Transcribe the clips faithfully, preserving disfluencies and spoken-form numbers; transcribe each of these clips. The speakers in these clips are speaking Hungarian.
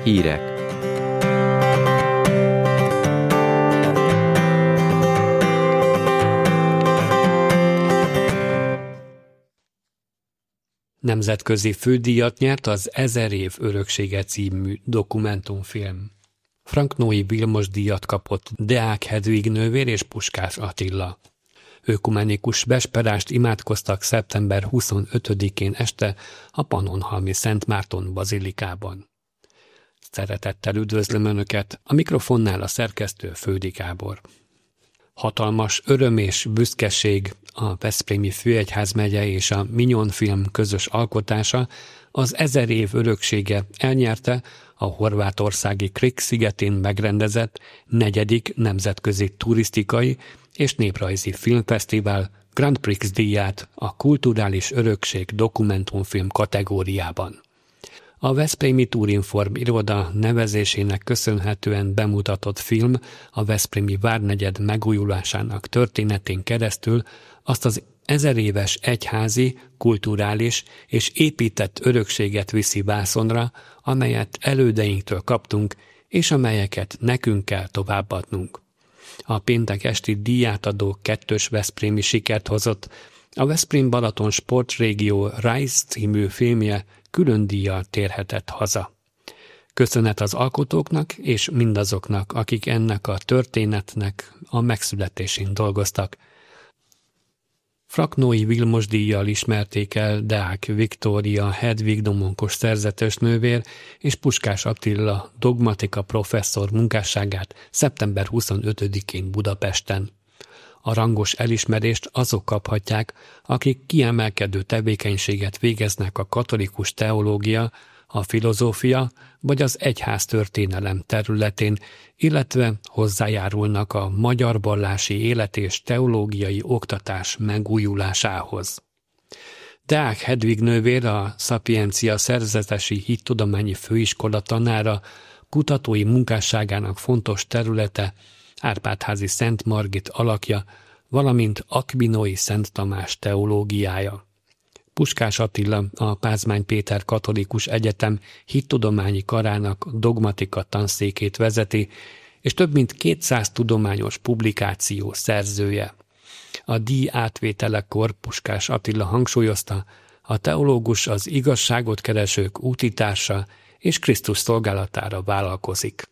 Hírek. Nemzetközi fődíjat nyert az Ezer év öröksége című dokumentumfilm. Frank Noé Vilmos díjat kapott Deák Hedvig nővér és Puskás Attila. Ökumenikus vesperást imádkoztak szeptember huszonötödikén este a Pannonhalmi Szent Márton bazilikában. Szeretettel üdvözlöm Önöket, a mikrofonnál a szerkesztő Földi Gábor. Hatalmas öröm és büszkeség a Veszprémi Főegyházmegye és a Minyon Film közös alkotása, az Ezer év öröksége elnyerte a horvátországi Krk szigetén megrendezett negyedik nemzetközi turisztikai és néprajzi filmfesztivál Grand Prix díját a kulturális örökség dokumentumfilm kategóriában. A Veszprémi Tourinform iroda nevezésének köszönhetően bemutatott film a Veszprémi várnegyed megújulásának történetén keresztül azt az ezeréves egyházi, kulturális és épített örökséget viszi vászonra, amelyet elődeinktől kaptunk, és amelyeket nekünk kell továbbadnunk. A péntek esti díjátadó kettős veszprémi sikert hozott, a Veszprém-Balaton Sportrégió Rise című filmje külön díjjal térhetett haza. Köszönet az alkotóknak és mindazoknak, akik ennek a történetnek a megszületésén dolgoztak. Frank Noé Vilmos díjjal ismerték el Deák Viktória Hedvig domonkos szerzetes nővér és Puskás Attila dogmatika professzor munkásságát szeptember huszonötödikén Budapesten. A rangos elismerést azok kaphatják, akik kiemelkedő tevékenységet végeznek a katolikus teológia, a filozófia vagy az egyháztörténelem területén, illetve hozzájárulnak a magyar vallási élet és teológiai oktatás megújulásához. Deák Hedvig nővér, a Szapiencia Szerzetesi Hittudományi Főiskola tanára, kutatói munkásságának fontos területe Árpádházi Szent Margit alakja, valamint Akvinói Szent Tamás teológiája. Puskás Attila a Pázmány Péter Katolikus Egyetem hittudományi karának dogmatika tanszékét vezeti, és több mint kétszáz tudományos publikáció szerzője. A díj átvételekor Puskás Attila hangsúlyozta, a teológus az igazságot keresők útitársa és Krisztus szolgálatára vállalkozik.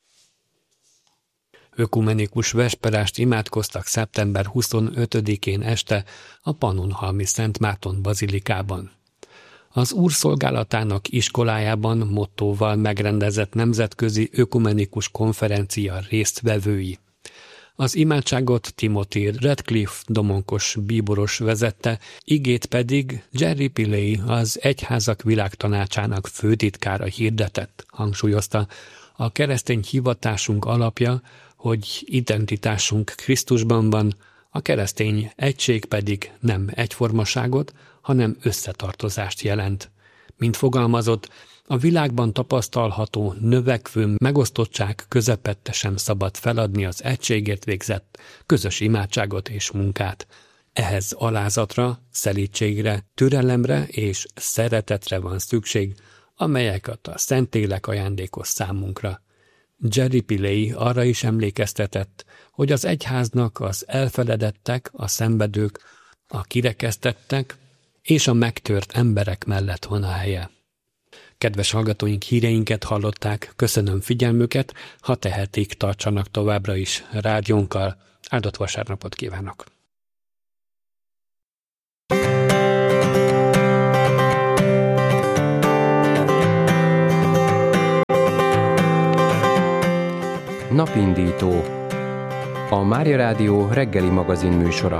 Ökumenikus vesperást imádkoztak szeptember huszonötödikén este a Pannonhalmi Szent Márton bazilikában. Az Úr szolgálatának iskolájában mottóval megrendezett nemzetközi ökumenikus konferencia résztvevői. Az imádságot Timothy Radcliffe domonkos bíboros vezette, igét pedig Jerry Pillay, az Egyházak Világtanácsának főtitkára hirdetett, hangsúlyozta, a keresztény hivatásunk alapja, hogy identitásunk Krisztusban van, a keresztény egység pedig nem egyformaságot, hanem összetartozást jelent. Mint fogalmazott, a világban tapasztalható növekvő megosztottság közepette sem szabad feladni az egységért végzett közös imádságot és munkát. Ehhez alázatra, szelídségre, türelemre és szeretetre van szükség, amelyeket a Szentlélek ajándékoz számunkra. Jerry Pillay arra is emlékeztetett, hogy az egyháznak az elfeledettek, a szenvedők, a kirekesztettek és a megtört emberek mellett van a helye. Kedves hallgatóink, híreinket hallották, köszönöm figyelmüket, ha tehetik, tartsanak továbbra is rádiónkkal. Áldott vasárnapot kívánok! Napindító. A Mária Rádió reggeli magazin műsora.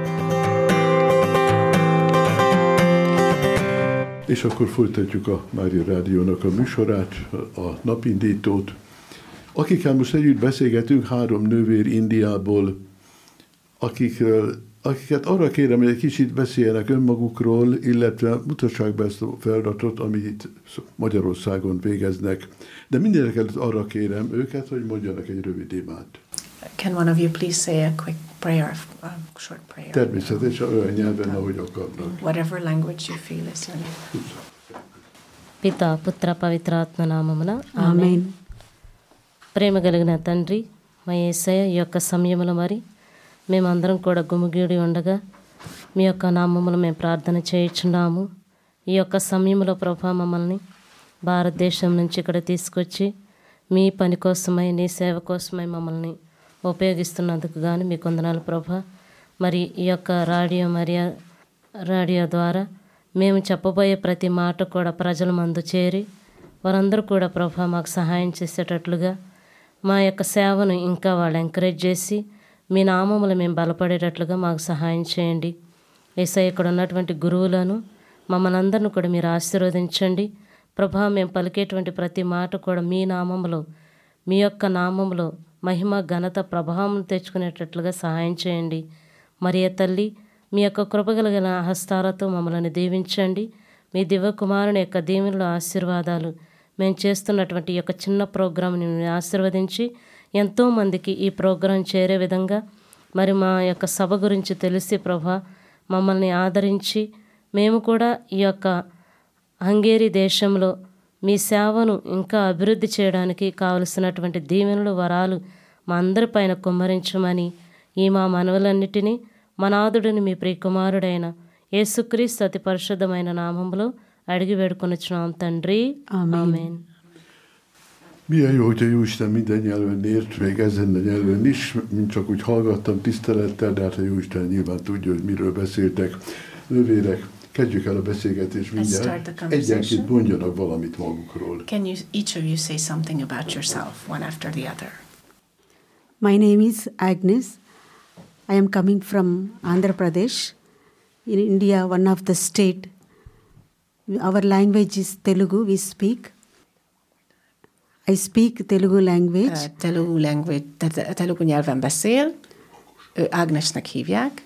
És akkor folytatjuk a Mária Rádiónak a műsorát, a Napindítót. Akikkel most együtt beszélgetünk, három nővér Indiából, akikről, akiket arra kérem, hogy egy kicsit beszéljenek önmagukról, illetve mutassák be ezt a feladatot, amit itt Magyarországon végeznek. De mindenek előtt arra kérem őket, hogy mondjanak egy rövid imát. Can one of you please say a quick prayer, a short prayer? Természetesen olyan nyelven, ahogy akarnak. Whatever language you feel is in. పిత పుత్ర పవిత్రాత్మ నామమున ఆమేన్. ఆమేన్. ప్రేమ కలిగిన తండ్రి, మా యేసయ్య, ఈ యొక్క సమయంలో మరి మేమందరం కూడా గుమిగూడి ఉండగా మీ యొక్క నామములు మేము ప్రార్థన చేయుచున్నాము. ఈ యొక్క సమయంలో ప్రభా మమ్మల్ని భారతదేశం నుంచి ఇక్కడ తీసుకొచ్చి మీ పని కోసమై, నీ సేవ కోసమై మమ్మల్ని ఉపయోగిస్తున్నందుకు కానీ మీకు వందనాలు ప్రభా. మరి ఈ యొక్క రేడియో మరియా రేడియో ద్వారా మేము చెప్పబోయే ప్రతి మాట కూడా ప్రజల మందు చేరి వారందరూ కూడా ప్రభా మాకు సహాయం చేసేటట్లుగా మా యొక్క సేవను ఇంకా వాళ్ళు ఎంకరేజ్ చేసి మీ నామములు మేము బలపడేటట్లుగా మాకు సహాయం చేయండి. యేసయ్య, ఇక్కడ ఉన్నటువంటి గురువులను మమ్మల్ని అందరిని కూడా మీరు ఆశీర్వదించండి ప్రభా. మేము పలికేటువంటి ప్రతి మాట కూడా మీ నామములో, మీ యొక్క నామములో మహిమ ఘనత ప్రభావం తెచ్చుకునేటట్లుగా సహాయం చేయండి. మరియ తల్లి, మీ యొక్క కృపగలిగిన హస్తాలతో మమ్మల్ని దీవించండి. మీ దివ్య కుమారుని యొక్క దీవెనలో ఆశీర్వాదాలు మేము చేస్తున్నటువంటి ఈ యొక్క చిన్న ప్రోగ్రాంని ఆశీర్వదించి ఎంతోమందికి ఈ ప్రోగ్రాం చేరే విధంగా మరి మా యొక్క సభ గురించి తెలిసి ప్రభా మమ్మల్ని ఆదరించి మేము కూడా ఈ యొక్క హంగేరీ దేశంలో మీ సేవను ఇంకా అభివృద్ధి చేయడానికి కావలసినటువంటి దీవెనలు, వరాలు మా అందరిపైన కుమ్మరించమని ఈ మా మనవులన్నిటినీ మనాదుడిని మీ ప్రియకుమారుడైన యేసుక్రీస్తు అతి పరిశుద్ధమైన నామంలో అడిగి వేడుకొనుచున్నాం తండ్రి. ఆమేన్. Milyen jó, hogy a Jóisten minden nyelven ért, még ezen a nyelven is, mint csak úgy hallgattam tisztelettel, de hát a Jóisten nyilván tudja, hogy miről beszéltek. Nővérek, kezdjük el a beszélgetést mindjárt. Egyenként mondjanak valamit magukról. Can you, each of you say something about yourself, one after the other? My name is Agnes. I am coming from Andhra Pradesh, in India, one of the state. Our language is Telugu, we speak. I speak Telugu language. Uh, Telugu language, te- Telugu nyelven beszél. Ő Ágnesnek hívják.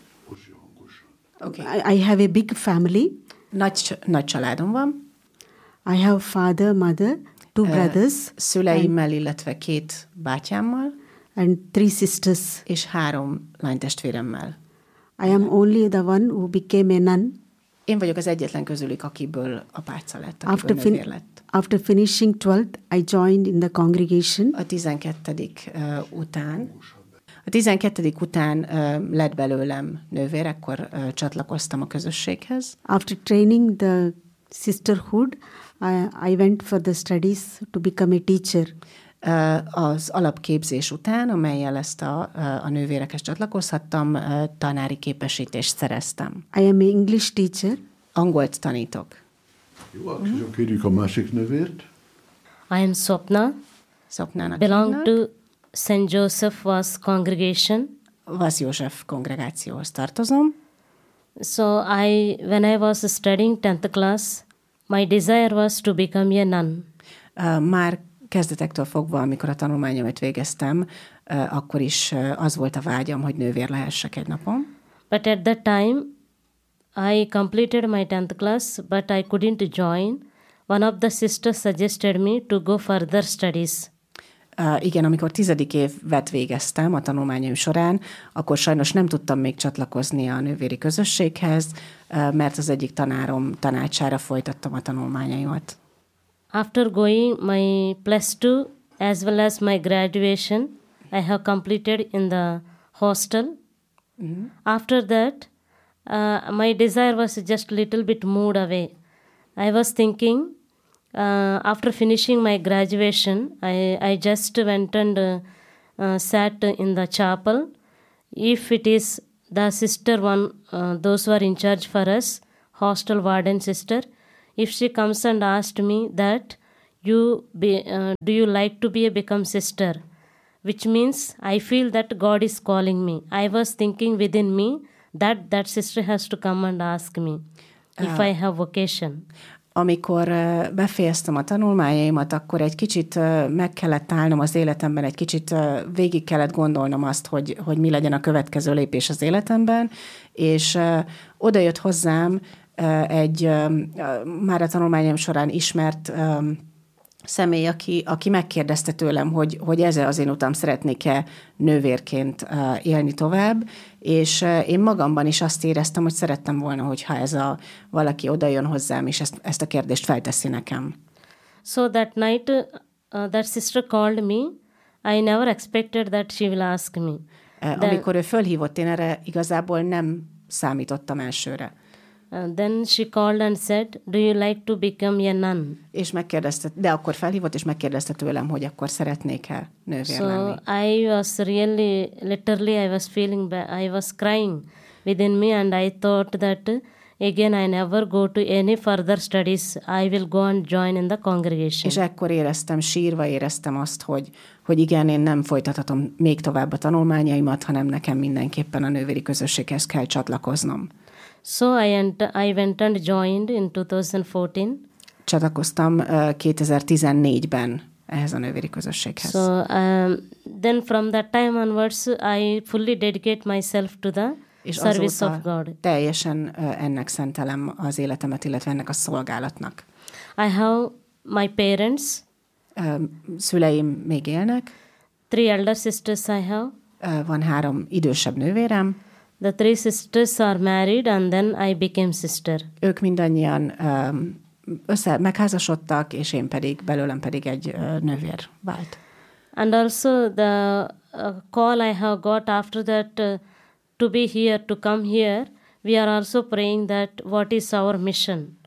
Okay. I, I have a big family. Nagy, nagy családom van. I have father, mother, two Uh, brothers, Szüleimmel, illetve két bátyámmal, and three sisters. és három lánytestvéremmel. I am only the one who became a nun. Én vagyok az egyetlen közülük, akiből apáca lett, akiből After, nővér fin- lett. after finishing twelfth, I joined in the congregation. A tizenkettedik uh, után, a tizenkettedik után uh, lett belőlem nővér, akkor uh, csatlakoztam a közösséghez. After training the sisterhood, I, I went for the studies to become a teacher. Uh, az alapképzés után, amellyel ezt a, uh, a nővérekhez csatlakozhattam, uh, tanári képesítést szereztem. I am an English teacher. Angolt tanítok. Jó, akkor kérjük a másik nővért. I am Swapna, Szopnának belong hívnak. to Saint Joseph Was congregation. Vasz József kongregációhoz tartozom. So I, when I was studying tenth class, my desire was to become a nun. Uh, már kezdetektől fogva, amikor a tanulmányomat végeztem, uh, akkor is uh, az volt a vágyam, hogy nővér lehessek egy napon. But at that time, I completed my tenth class, but I couldn't join. One of the sisters suggested me to go further studies. Uh, igen, amikor tizedik évet végeztem a tanulmányaim során, akkor sajnos nem tudtam még csatlakozni a nővéri közösséghez, uh, mert az egyik tanárom tanácsára folytattam a tanulmányaimat. After going my plus two as well as my graduation, I have completed in the hostel. Mm-hmm. After that, uh, my desire was just little bit moved away. I was thinking, uh, after finishing my graduation, I, I just went and uh, uh, sat in the chapel. If it is the sister one, uh, those who are in charge for us, hostel warden sister, if she comes and asked me that, you be, uh, do you like to be a become sister? Which means I feel that God is calling me. I was thinking within me that that sister has to come and ask me if uh, I have vocation. Amikor uh, befejeztem a tanulmányaimat, akkor egy kicsit uh, meg kellett állnom az életemben, egy kicsit uh, végig kellett gondolnom azt, hogy, hogy mi legyen a következő lépés az életemben, és uh, oda jött hozzám uh, egy uh, már a tanulmányom során ismert um, személy, aki, aki megkérdezte tőlem, hogy, hogy ez az én utam, szeretnék-e nővérként uh, élni tovább, és uh, én magamban is azt éreztem, hogy szerettem volna, hogyha ez a valaki oda jön hozzám, és ezt, ezt a kérdést felteszi nekem. So that night, uh, that sister called me. I never expected that she will ask me. Uh, amikor ő fölhívott, én erre igazából nem számítottam elsőre. Uh, then she called and said, do you like to become a nun? És megkérdezte, de akkor felhívott, és megkérdezte tőlem, hogy akkor szeretnék-e nővér So lenni. I was really, literally I was feeling bad. I was crying within me and I thought that again I never go to any further studies. I will go and join in the congregation. És ekkor éreztem, sírva éreztem azt, hogy, hogy igen, én nem folytathatom még tovább a tanulmányaimat, hanem nekem mindenképpen a nővéri közösséghez kell csatlakoznom. So I, ent- I went and joined in twenty fourteen. Csatlakoztam uh, kétezer-tizennégyben ehhez a nővéri közösséghez. So um, then from that time onwards, I fully dedicate myself to the és service of azóta God. teljesen uh, ennek szentelem az életemet, illetve ennek a szolgálatnak. I have my parents. Uh, szüleim még élnek. Three elder sisters I have. Uh, van három idősebb nővérem. The three sisters are married and then I became sister. Ők mindannyian um, össze megházasodtak, és én pedig, belőlem pedig egy uh, nővér vált. And also the uh, call I have got after that uh, to be here, to come here, we are also praying that what is our mission.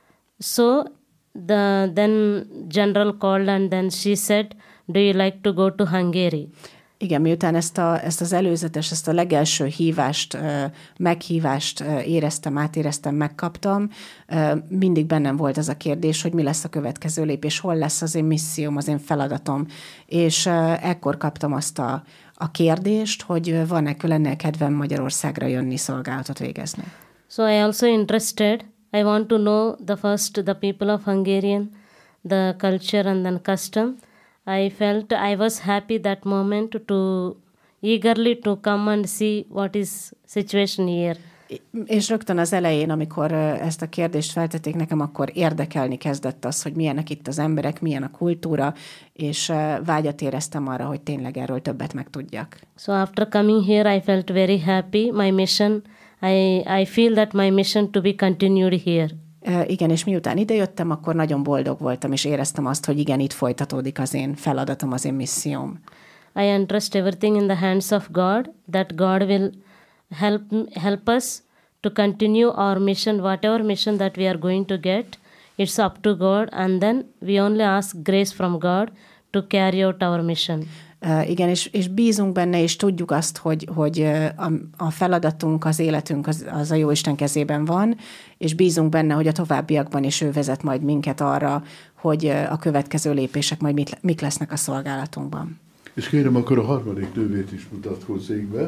So the then general called and then she said, do you like to go to Hungary? Igen, miután ezt, a, ezt az előzetes, ezt a legelső hívást, meghívást éreztem, átéreztem, megkaptam, mindig bennem volt az a kérdés, hogy mi lesz a következő lépés, hol lesz az én misszióm, az én feladatom. És ekkor kaptam azt a, a kérdést, hogy van-e, lenne kedvem Magyarországra jönni, szolgálatot végezni. So I also interested. I want to know the first, the people of Hungarian, the culture and then custom. I felt I was happy that moment to eagerly to come and see what is situation here. És rögtön az elején, amikor ezt a kérdést feltették nekem, akkor érdekelni kezdett az, hogy milyenek itt az emberek, milyen a kultúra, és vágyat éreztem arra, hogy tényleg erről többet megtudjak. So after coming here, I felt very happy. My mission, I, I feel that my mission to be continued here. Uh, igen, és miután idejöttem, akkor nagyon boldog voltam, és éreztem azt, hogy igen, itt folytatódik az én feladatom, az én misszióm. I entrust everything in the hands of God, that God will help help us to continue our mission, whatever mission that we are going to get, it's up to God, and then we only ask grace from God to carry out our mission. Uh, igen, és, és bízunk benne, és tudjuk azt, hogy, hogy a, a feladatunk, az életünk az, az a Jóisten kezében van, és bízunk benne, hogy a továbbiakban is ő vezet majd minket arra, hogy a következő lépések majd mit, mik lesznek a szolgálatunkban. És kérem, akkor a harmadik nővét is mutatkozzék be.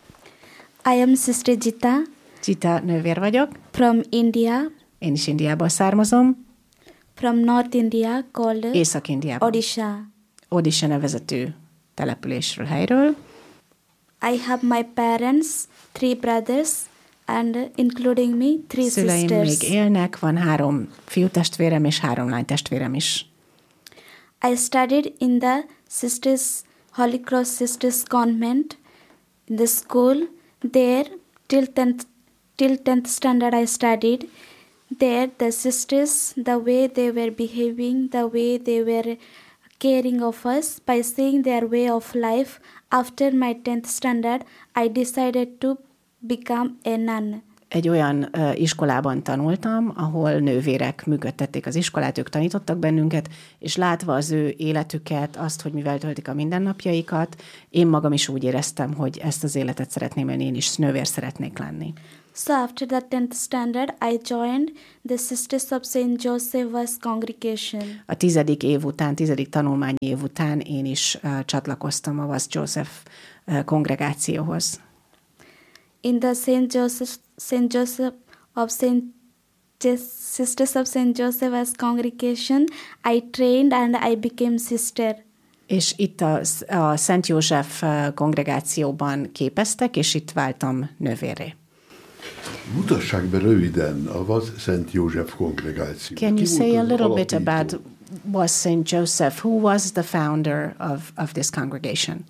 I am Sister Jita. Jita nővér vagyok. From India. Én is Indiából származom. From North India, called Észak-Indiából. Odisha. Odisha nevezetű településről, helyről. I have my parents, three brothers, and including me, three Szüleim sisters. még élnek, van három fiútestvérem és három lánytestvérem is. I studied in the Sisters Holy Cross Sisters Convent, in the school. There, till tenth, till tenth standard I studied. There, the sisters, the way they were behaving, the way they were caring of us, by seeing their way of life, after my tenth standard, I decided to become a nun. Egy olyan uh, iskolában tanultam, ahol nővérek működtették az iskolát, ők tanítottak bennünket, és látva az ő életüket, azt, hogy mivel töltik a mindennapjaikat, én magam is úgy éreztem, hogy ezt az életet szeretném élni, én is nővér szeretnék lenni. So after the tenth standard, I joined the Sisters of Saint Joseph's congregation. A tizedik év után, tizedik tanulmányi év után én is uh, csatlakoztam a Vasz József uh, kongregációhoz. In the Saint Joseph, Saint Joseph of Saint Sisters of Saint Joseph's congregation, I trained and I became sister. És itt a, a Szent József kongregációban képeztek, és itt váltam nővérré. Mutassák be röviden a Vasz Szent József kongregáció. Can you say a little bit about was Saint Joseph? Who was the founder of, of this congregation?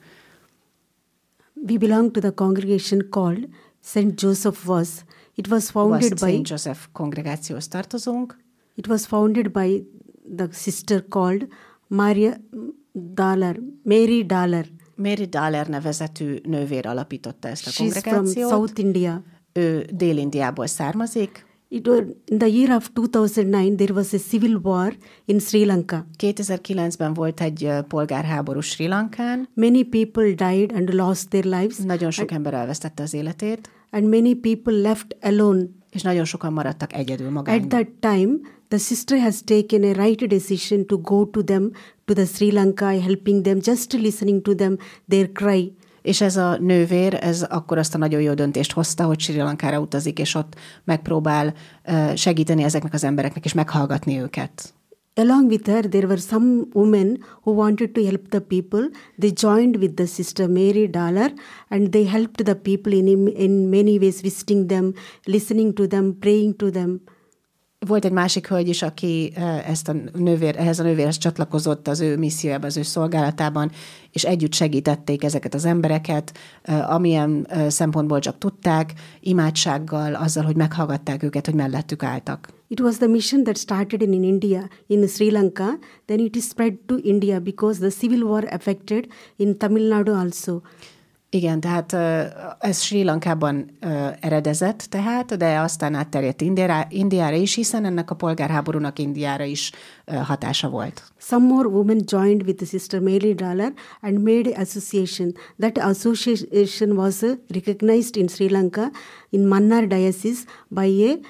We belong to the congregation called Saint Joseph Was. It was founded by Saint Joseph kongregációhoz tartozunk. It was founded by the sister called Maria Dollar, Mary Dollar. Mary Dollar nevezetű nővér alapította ezt a She's kongregációt. from South India. Ő Dél-Indiából származik. It was, in the year of two thousand nine, there was a civil war in Sri Lanka. kétezer-kilencben volt egy polgárháború Sri Lankán. Many people died and lost their lives. Nagyon sok ember elvesztette az életét. And many people left alone. És nagyon sokan maradtak egyedül magányban. At that time, the sister has taken a right decision to go to them, to the Sri Lanka, helping them, just listening to them, their cry. És ez a nővér, ez akkor azt a nagyon jó döntést hozta, hogy Sri Lankára utazik, és ott megpróbál segíteni ezeknek az embereknek, és meghallgatni őket. Along with her, there were some women who wanted to help the people. They joined with the sister Mary Dollar, and they helped the people in, in many ways, visiting them, listening to them, praying to them. Volt egy másik hölgy is, aki ezt a nővér, ehhez a nővérhez csatlakozott az ő missziójában, az ő szolgálatában, és együtt segítették ezeket az embereket, amilyen szempontból csak tudták, imádsággal, azzal, hogy meghallgatták őket, hogy mellettük álltak. It was the mission that started in India, in Sri Lanka, then it is spread to India because the civil war affected in Tamil Nadu also. Igen, tehát ez Sri Lankában eredezett tehát, de aztán átterjedt Indiára, Indiára is, hiszen ennek a polgárháborúnak Indiára is hatása volt. Some more women joined with the sister Mary Dollar and made an association. That association was recognized in Sri Lanka in Mannar Diocese by a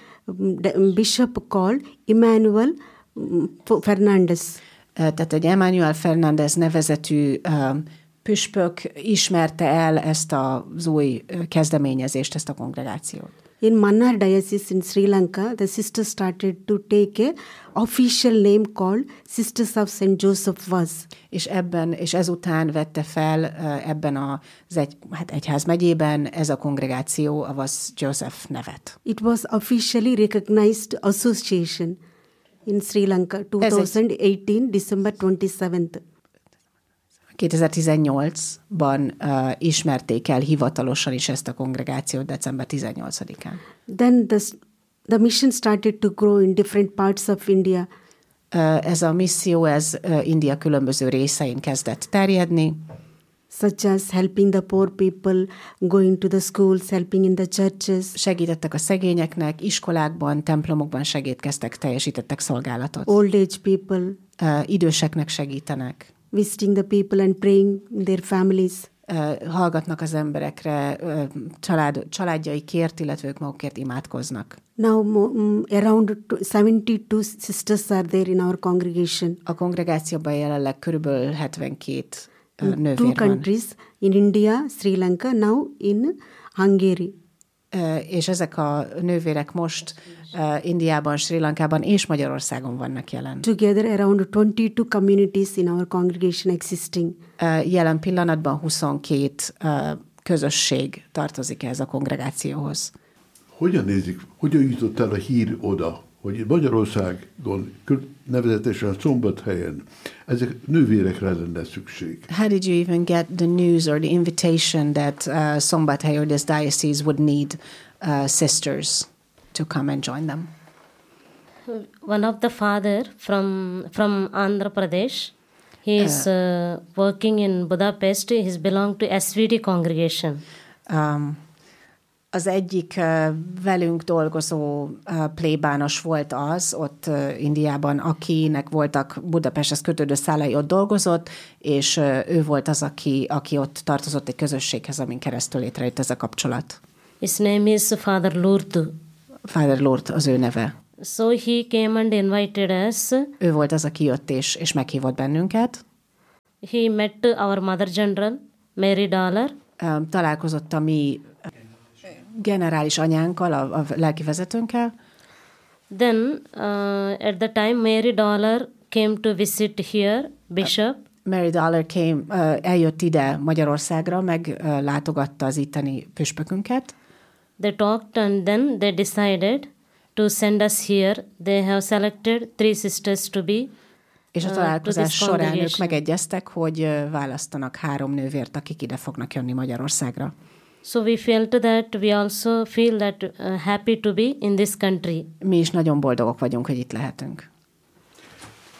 bishop called Emmanuel Fernandez. Tehát egy Emmanuel Fernandez nevezetű püspök ismerte el ezt az új kezdeményezést, ezt a kongregációt. In Mannar Diocese in Sri Lanka, the sisters started to take a official name called Sisters of Saint Joseph Was. És ebben, és ezután vette fel ebben az egy, hát egyház megyében ez a kongregáció a Was Joseph nevet. It was officially recognized association in Sri Lanka, twenty eighteen, December twenty-seventh. kétezer-tizennyolcban uh, ismerték el hivatalosan is ezt a kongregációt december tizennyolcadikán. Then the, the mission started to grow in different parts of India. Uh, ez a misszió, ez uh, India különböző részein kezdett terjedni. Such as helping the poor people, going to the schools, helping in the churches. Segítettek a szegényeknek, iskolákban, templomokban segítkeztek, teljesítettek szolgálatot. Old age people. Uh, időseknek segítenek. Visiting the people and praying their families. Uh, hallgatnak az emberekre, uh, család, családjaikért, illetve ők magukért imádkoznak. Now um, around seventy-two sisters are there in our congregation. A kongregációban jelenleg körülbelül hetvenkét uh, nővér Two van. countries, in India, Sri Lanka, now in Hungary. Uh, és ezek a nővérek most uh, Indiában, Sri Lankában és Magyarországon vannak jelen. Together around twenty-two communities in our congregation existing. Uh, jelen pillanatban huszonkét uh, közösség tartozik ehhez a kongregációhoz. Hogyan nézik, hogyan jutott el a hír oda, hogy Magyarországon, nevezetesen a Szombathelyen, ezek nővérekre lenne szükség? How did you even get the news or the invitation that uh, Szombathely or this diocese would need uh, sisters to come and join them? One of the father from from Andhra Pradesh, he is uh, uh, working in Budapest. He belongs to S V D congregation. Um, Az egyik uh, velünk dolgozó uh, plébános volt az ott uh, Indiában, akinek voltak Budapesthez kötődő szálai, ott dolgozott, és uh, ő volt az, aki, aki ott tartozott egy közösséghez, amin keresztül létrejött ez a kapcsolat. His name is Father Lourdes. Father Lourdes az ő neve. So he came and invited us. Ő volt az, aki jött és, és meghívott bennünket. He met our Mother General, Mary Dollar. Um, találkozott a mi generális anyánkkal, a, a lelki vezetőnkkel. Then uh, at the time Mary Dollar came to visit here, Bishop. Mary Dollar came, uh, eljött ide Magyarországra, meg uh, látogatta az itteni püspökünket. They talked and then they decided to send us here. They have selected three sisters to be. És a találkozás során ők megegyeztek, hogy választanak három nővért, akik ide fognak jönni Magyarországra. So we felt that we also feel that uh, happy to be in this country. Mi is nagyon boldogok vagyunk, hogy itt lehetünk.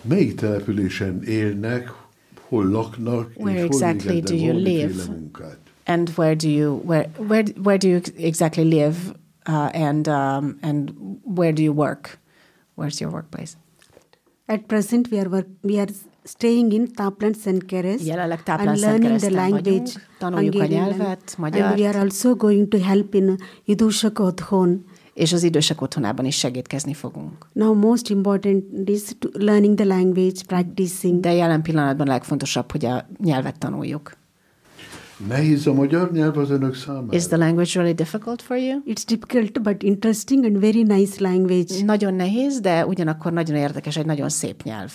melyik településen élnek, hol laknak, Where és exactly hol do végeznek you valamiféle live? munkát. And where do you where where where do you exactly live, uh, and um, and where do you work? Where's your workplace? At present, we are work, we are staying in Taplan Saint Keres Jelenleg Táplán and learning the Szentkereszten language, vagyunk, tanuljuk a Hungarian nyelvet, language. And we magyart, are also going to help in Idősek Otthon. és az idősek otthonában is segítkezni fogunk. Now, most important is to learning the language, practicing. De jelen pillanatban a legfontosabb, hogy a nyelvet tanuljuk. Nehéz a magyar nyelv az önök számára? Is the language really difficult for you? It's difficult but interesting and very nice language. Nagyon nehéz, de ugyanakkor nagyon érdekes, egy nagyon szép nyelv.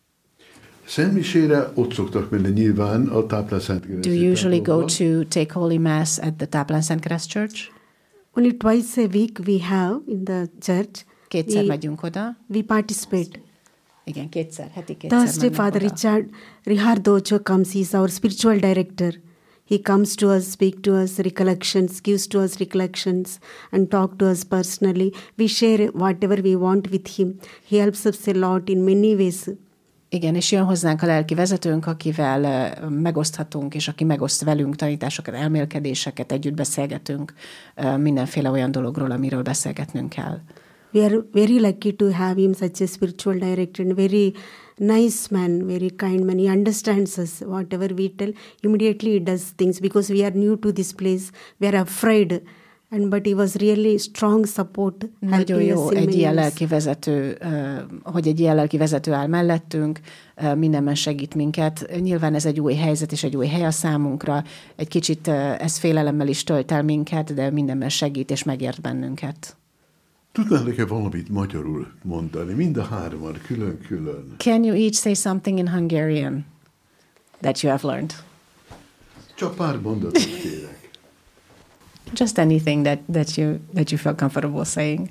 Szentmisére ott szoktak menni nyilván a Táplán Szentkereszti Do you usually go templomban. to take Holy Mass at the Táplán Szentkereszt Church? Only twice a week we have in the church. Kétszer we, megyünk oda. we participate. Igen, kétszer, heti kétszer Thursday, mennek Father oda. Richard Rihardocho comes. He's our spiritual director. He comes to us, speak to us, recollections, gives to us recollections, and talk to us personally. We share whatever we want with him. He helps us a lot in many ways. Igen, és jön hozzánk a lelki vezetőnk, akivel uh, megoszthatunk, és aki megoszt velünk tanításokat, elmélkedéseket, együtt beszélgetünk uh, mindenféle olyan dologról, amiről beszélgetnünk kell. We are very lucky to have him such a spiritual director and very nice man, very kind man. He understands us. Whatever we tell, immediately he does things because we are new to this place. We are afraid. And but he was really strong support. Nagyon helping jó us in egy many ilyen ways. lelki vezető, uh, hogy egy ilyen lelki vezető áll mellettünk, uh, mindenben segít minket. Nyilván ez egy új helyzet és egy új hely a számunkra. Egy kicsit uh, ez félelemmel is tölt el minket, de mindenben segít és megért bennünket. Tudnának-e valamit magyarul mondani? Mind a hárman, külön-külön. Can you each say something in Hungarian that you have learned? Csak pár mondatot kérek. Just anything that, that you that you feel comfortable saying.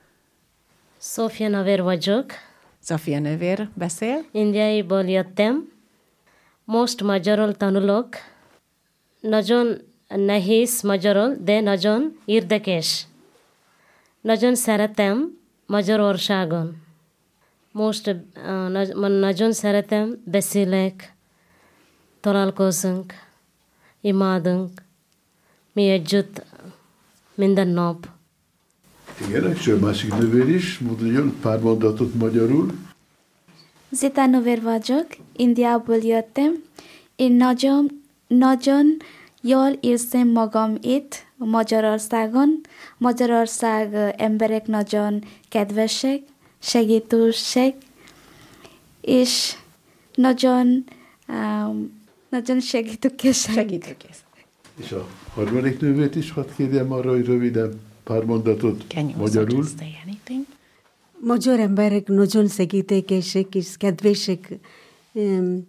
Sofia Naver vagyok. Zofia nővér beszél. Indiaiból jöttem. Most magyarul tanulok. Nagyon nehéz magyarul, de nagyon érdekes. Nagyon szeretem Magyarországon. Most uh, na- nagyon szeretem, beszélek, találkozunk, imádunk, mi együtt minden nap. Igen, és a másik nővér is mondjon pár mondatot magyarul. Zita Nover vagyok, Indiából jöttem. Én nagyon, nagyon jól érzem magam itt, Magyarországon. Magyarország ö, emberek nagyon kedvesek, segítősek, és nagyon, um, nagyon segítőkések. Segítőkész. És a harmadik nővét is hadd kérjem arra, hogy röviden pár mondatot Can you also magyarul. just say anything? Magyar emberek nagyon segítőkések és kedvesek, um,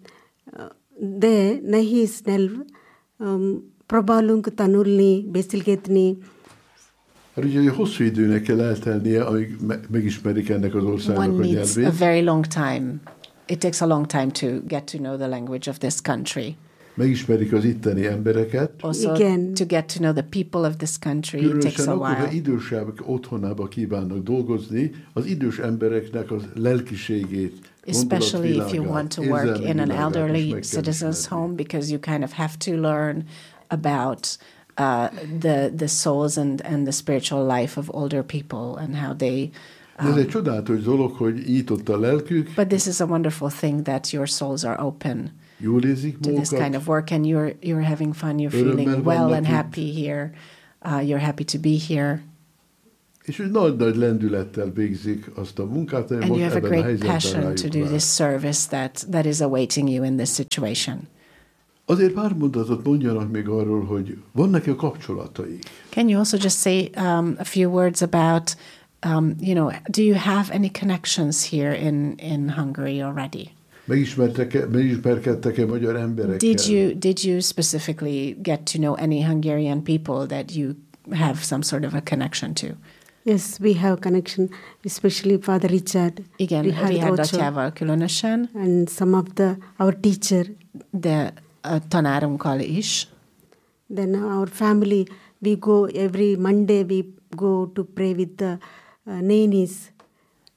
de nehéz nyelv. Um, próbálunk tanulni, beszélgetni. Hát ugye hosszú időnek kell eltelnie, amíg me- megismerik ennek az országnak One a needs a nyelvét. very long time. It takes a long time to get to know the language of this country. Megismerik az itteni embereket. Also, Igen. to get to know the people of this country, it takes Különösen a akkor, ha while. idősebbek otthonába kívánnak dolgozni, az idős embereknek az lelkiségét, Especially if you gondolatvilágát, want to work érzelmi in an világát is elderly meg kell citizen's ismerni. home, because you kind of have to learn about uh, the the souls and, and the spiritual life of older people and how they. De ez egy csodálatos dolog, hogy nyitott a lelkük, But this is a wonderful thing that your souls are open jól érzik to this kind magukat, of work, and you're you're having fun, you're Örömmel feeling well vannak and itt. happy here. Uh, you're happy to be here, és hogy nagy-nagy lendülettel végzik azt a munkát, ami and you most have a ebben a great helyzetben passion to rájuk do vár. this service that that is awaiting you in this situation. Azért pár mondatot mondjanak még arról, hogy vannak-e kapcsolataik. Can you also just say um, a few words about, um, you know, do you have any connections here in, in Hungary already? Megismertek-e, megismerkedtek-e magyar emberekkel? Did you did you specifically get to know any Hungarian people that you have some sort of a connection to? Yes, we have connection, especially Father Richard. Igen, Richard Richard Ocho, atyával különösen, and some of the our teacher. de a tanárunkkal is. Then our family, we go every Monday. We go to pray with the uh, nannies.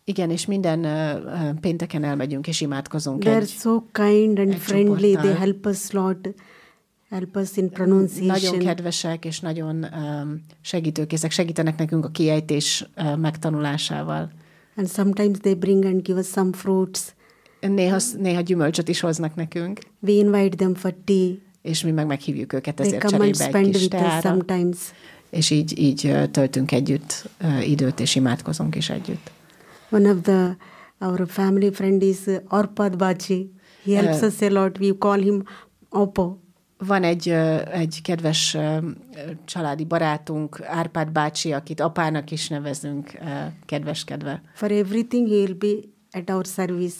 Igen, és minden uh, pénteken elmegyünk és imádkozunk. They're egy, so kind and egy friendly. They csoporttal. help us a lot. Help us in pronunciation. Nagyon kedvesek, és nagyon um, segítőkészek, segítenek nekünk a kiejtés uh, megtanulásával. And sometimes they bring and give us some fruits. Néha, néha gyümölcsöt is hoznak nekünk. We invite them for tea. És mi meg meghívjuk őket They ezért come and cserébe spend egy kis with us teára. sometimes. És így, így uh, töltünk együtt uh, időt, és imádkozunk is együtt. One of the our family friend is uh, Arpad Bachi. He helps Uh, us a lot. We call him Oppo. Van egy, uh, egy kedves uh, családi barátunk, Árpád bácsi, akit apának is nevezünk, uh, kedveskedve. For everything he will be at our service.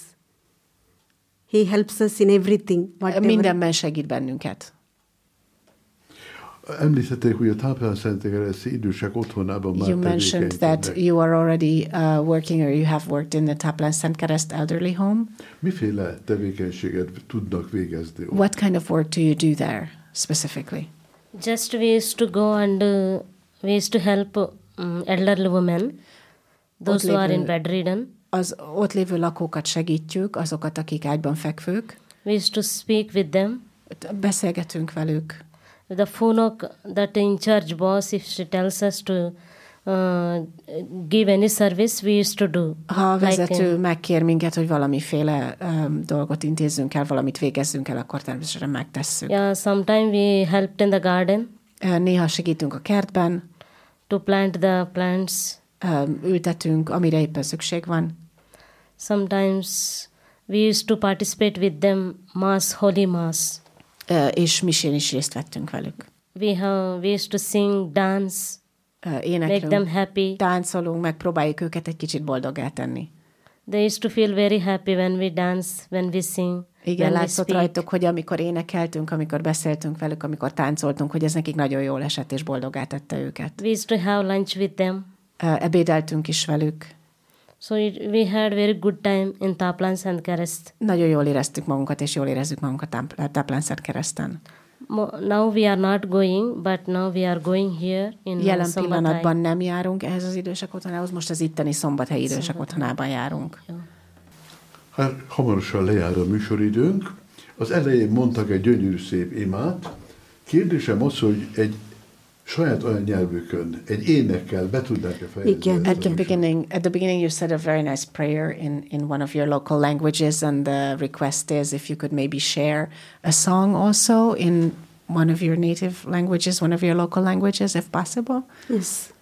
He helps us in everything. Whatever. Mindenben segít bennünket. Említették, hogy a Táplán-Szentkereszti idősek otthonában már You mentioned that tevékenykednek. you are already uh, working or you have worked in the Táplán-Szentkereszt Elderly Home. Miféle tevékenységet tudnak végezni? What kind of work do you do there specifically? Just we used to go and uh, we used to help um, elderly women, those who are in bedridden. Az ott lévő lakókat segítjük, azokat, akik ágyban fekvők. We used to speak with them. Beszélgetünk velük. The phonok, that in charge boss, if she tells us to uh, give any service, we used to do. Ha a vezető Like, uh, megkér minket, hogy valamiféle um, dolgot intézzünk el, valamit végezzünk el, akkor természetesen megtesszük. yeah, sometimes we helped in the garden Uh, Néha segítünk a kertben, to plant the plants. um, ültetünk, amire éppen szükség van. Sometimes we used to participate with them mass, holy mass. Uh, és misén is részt vettünk velük. We have we used to sing, dance, Uh, make them éneklünk, happy. táncolunk, megpróbáljuk őket egy kicsit boldoggá tenni. They used to feel very happy when we dance, when we sing, Igen, when we látszott speak. rajtuk, hogy amikor énekeltünk, amikor beszéltünk velük, amikor táncoltunk, hogy ez nekik nagyon jól esett és boldoggá tette őket. We used to have lunch with them. Uh, ebédeltünk is velük. So it, we had very good time in Táplán-Szentkereszt. Nagyon jól éreztük magunkat, és jól érezzük magunkat Tám- Táplán-Szentkereszten. Mo- Now we are not going, but now we are going here in Jelen Szombathely. pillanatban nem járunk ehhez az idősek otthonához, most az itteni Szombathelyi idősek otthonában járunk. Hát hamarosan lejár a műsoridőnk. Az elején mondtak egy gyönyörű szép imát. Kérdésem az, hogy egy saját olyan nyelvükön, egy énekkel be tudnák-e fejezni? Igen. ezt a At the műsort? beginning, at the beginning, you said a very nice prayer in, in one of your local languages, and the request is if you could maybe share a song also in one of your native languages, one of your local languages, if possible. Yes.